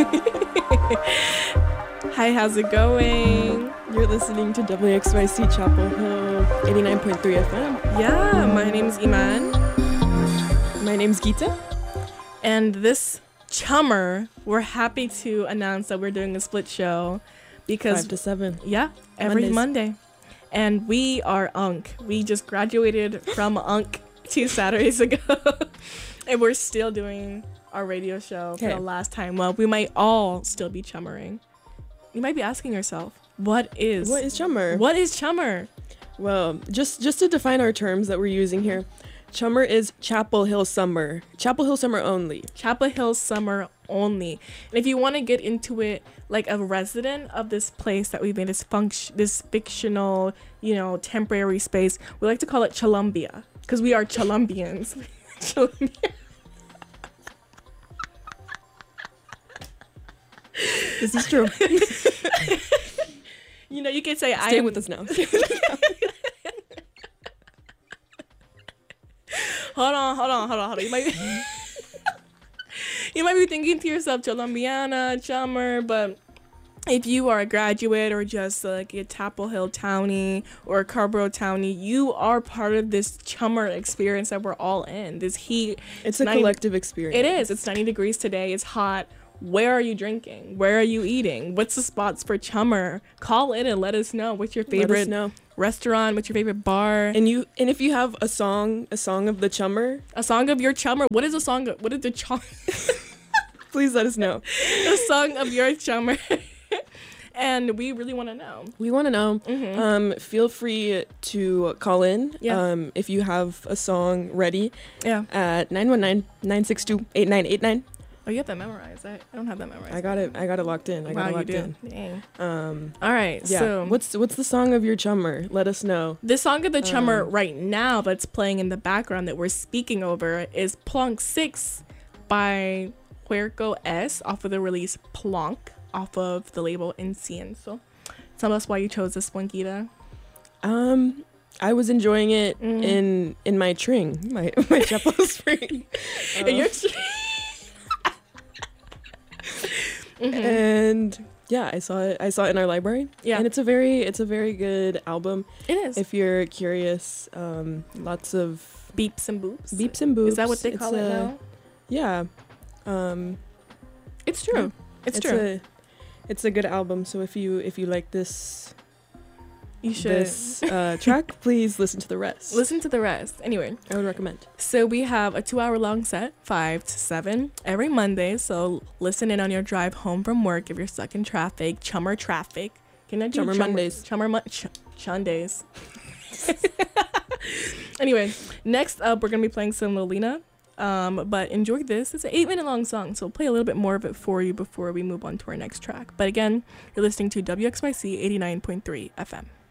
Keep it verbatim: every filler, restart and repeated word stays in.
Hi, how's it going? You're listening to W X Y C Chapel Hill eighty-nine point three F M. Yeah, my name's Iman. My name's Gita. And this chummer, we're happy to announce that we're doing a split show because Five to seven. Yeah, every Mondays. Monday. And we are Unk. We just graduated from Unk two Saturdays ago. And we're still doing our radio show for Okay. the last time. Well, we might all still be chummering. You might be asking yourself, what is What is chummer? What is chummer? Well, just just to define our terms that we're using here, chummer is Chapel Hill summer. Chapel Hill summer only. Chapel Hill summer only. And if you want to get into it like a resident of this place that we've made this function, this fictional, you know, temporary space, we like to call it Columbia because we are Colombians. Columbia. This is true. You know, you can say I Stay am with us now. Hold on, hold on, hold on, hold on. You might be, you might be thinking to yourself, Colombiana, chummer, but if you are a graduate or just like a Chapel Hill townie or a Carborough townie, you are part of this chummer experience that we're all in. This heat. It's a ninety collective experience. It is. It's ninety degrees today. It's hot. Where are you drinking? Where are you eating? What's the spots for chummer? Call in and let us know. What's your Let us favorite know. restaurant? What's your favorite bar? And you and if you have a song, a song of the chummer, A song of your chummer. What is a song? Of, what is the chum? please let us know. The song of your chummer. And we really want to know. We want to know. Mhm. Um, feel free to call in Yeah. um, if you have a song ready Yeah. at nine one nine, nine six two, eight nine eight nine. Oh, you have that memorized. I, I don't have that memorized. I got it. I got it locked in. I got Wow, it you locked do. in. Dang. Um, All right. yeah. So what's what's the song of your chummer? Let us know. the song of the chummer Um, right now that's playing in the background that we're speaking over is Plonk six by Puerco S off of the release Plonk off of the label Incienso. Tell us why you chose this one, Gita. Um, I was enjoying it Mm. in in my tring, my my Chapel Spring, And you're Mhm. and yeah, I saw it. I saw it in our library. Yeah. and it's a very it's a very good album. It is. If you're curious, um, lots of Beeps and boops. beeps and boops. Is that what they It's call it a- now? Yeah. Um, It's true. It's, it's true. a it's a good album. So if you if you like this You should this uh, track, please listen to the rest. listen to the rest. Anyway, I would recommend. so we have a two-hour long set, five to seven, every Monday. So listen in on your drive home from work if you're stuck in traffic, chummer traffic. Can I do Chummer Mondays. Chummer mon- ch- Chundays. Anyway, next up we're gonna be playing some Lolina. Um, but enjoy this. It's an eight-minute long song, so we'll play a little bit more of it for you before we move on to our next track. But again, you're listening to W X Y C eighty-nine point three F M.